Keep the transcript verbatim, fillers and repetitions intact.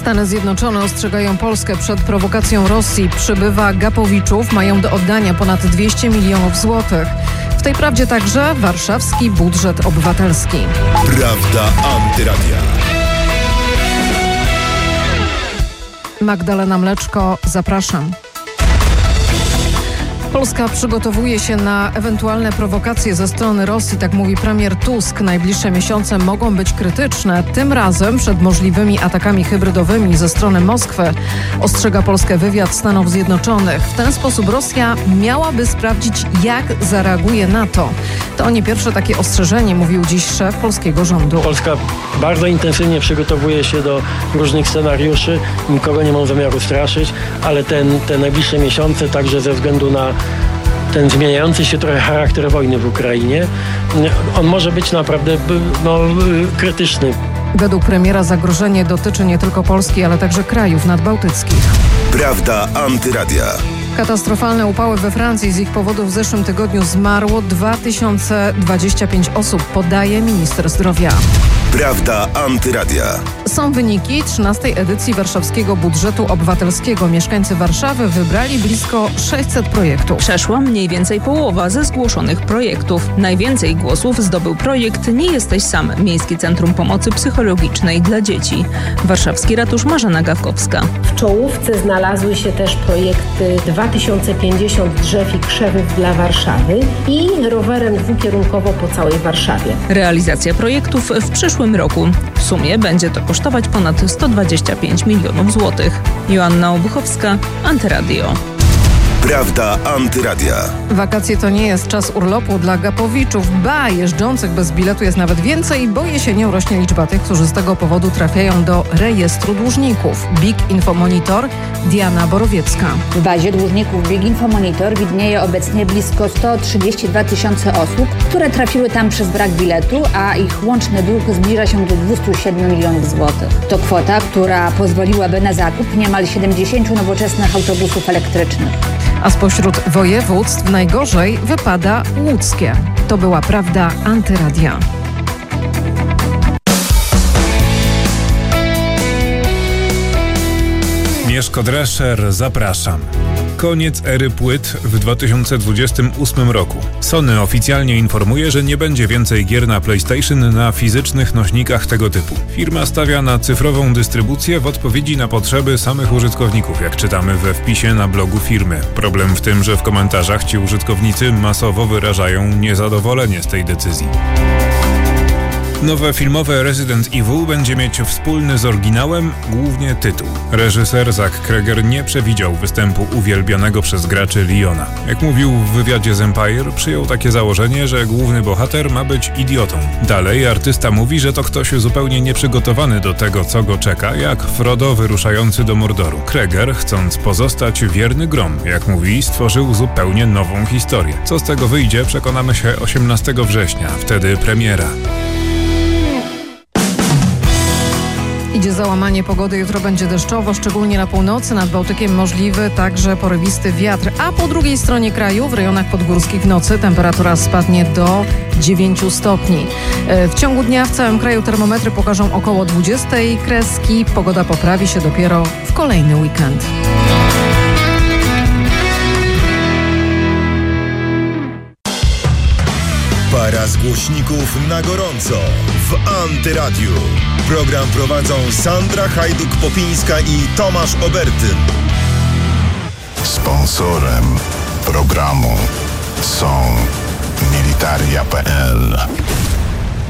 Stany Zjednoczone ostrzegają Polskę przed prowokacją Rosji. Przybywa Gapowiczów, mają do oddania ponad dwieście milionów złotych. W tej prawdzie także warszawski budżet obywatelski. Prawda Antyradia. Magdalena Mleczko, zapraszam. Polska przygotowuje się na ewentualne prowokacje ze strony Rosji, tak mówi premier Tusk. Najbliższe miesiące mogą być krytyczne, tym razem przed możliwymi atakami hybrydowymi ze strony Moskwy. Ostrzega Polskę wywiad Stanów Zjednoczonych. W ten sposób Rosja miałaby sprawdzić, jak zareaguje NATO. To nie pierwsze takie ostrzeżenie, mówił dziś szef polskiego rządu. Polska bardzo intensywnie przygotowuje się do różnych scenariuszy. Nikogo nie mam zamiaru straszyć, ale ten, te najbliższe miesiące, także ze względu na ten zmieniający się trochę charakter wojny w Ukrainie, on może być naprawdę no, krytyczny. Według premiera zagrożenie dotyczy nie tylko Polski, ale także krajów nadbałtyckich. Prawda Antyradia. Katastrofalne upały we Francji. Z ich powodu w zeszłym tygodniu zmarło dwa tysiące dwadzieścia pięć osób, podaje minister zdrowia. Prawda Antyradia. Są wyniki trzynastej edycji warszawskiego budżetu obywatelskiego. Mieszkańcy Warszawy wybrali blisko sześćset projektów. Przeszła mniej więcej połowa ze zgłoszonych projektów. Najwięcej głosów zdobył projekt Nie jesteś sam. Miejskie Centrum Pomocy Psychologicznej dla Dzieci. Warszawski Ratusz, Marzena Gawkowska. W czołówce znalazły się też projekty dwa tysiące pięćdziesiąt drzew i krzewów dla Warszawy i rowerem dwukierunkowo po całej Warszawie. Realizacja projektów w przyszłym roku. W sumie będzie to kosztować ponad sto dwadzieścia pięć milionów złotych. Joanna Obuchowska, Antyradio. Prawda Antyradia. Wakacje to nie jest czas urlopu dla Gapowiczów. Ba, jeżdżących bez biletu jest nawet więcej, bo jesienią rośnie liczba tych, którzy z tego powodu trafiają do rejestru dłużników. Big Info Monitor, Diana Borowiecka. W bazie dłużników Big Info Monitor widnieje obecnie blisko sto trzydzieści dwa tysiące osób, które trafiły tam przez brak biletu, a ich łączny dług zbliża się do dwieście siedem milionów złotych. To kwota, która pozwoliłaby na zakup niemal siedemdziesięciu nowoczesnych autobusów elektrycznych. A spośród województw najgorzej wypada łódzkie. To była Prawda Antyradia. Mieszko Drescher, zapraszam. Koniec ery płyt w dwa tysiące dwudziestym ósmym roku. Sony oficjalnie informuje, że nie będzie więcej gier na PlayStation na fizycznych nośnikach tego typu. Firma stawia na cyfrową dystrybucję w odpowiedzi na potrzeby samych użytkowników, jak czytamy we wpisie na blogu firmy. Problem w tym, że w komentarzach ci użytkownicy masowo wyrażają niezadowolenie z tej decyzji. Nowe filmowe Resident Evil będzie mieć wspólny z oryginałem głównie tytuł. Reżyser Zack Kreger nie przewidział występu uwielbianego przez graczy Leona. Jak mówił w wywiadzie z Empire, przyjął takie założenie, że główny bohater ma być idiotą. Dalej artysta mówi, że to ktoś zupełnie nieprzygotowany do tego, co go czeka, jak Frodo wyruszający do Mordoru. Kreger, chcąc pozostać wierny grom, jak mówi, stworzył zupełnie nową historię. Co z tego wyjdzie, przekonamy się osiemnastego września, wtedy premiera. Idzie załamanie pogody, jutro będzie deszczowo, szczególnie na północy, nad Bałtykiem możliwy także porywisty wiatr, a po drugiej stronie kraju, w rejonach podgórskich w nocy temperatura spadnie do dziewięciu stopni. W ciągu dnia w całym kraju termometry pokażą około dwudziestej kreski, pogoda poprawi się dopiero w kolejny weekend. Para z głośników na gorąco w Antyradiu. Program prowadzą Sandra Hajduk-Popińska i Tomasz Obertyn. Sponsorem programu są Militaria kropka pe el.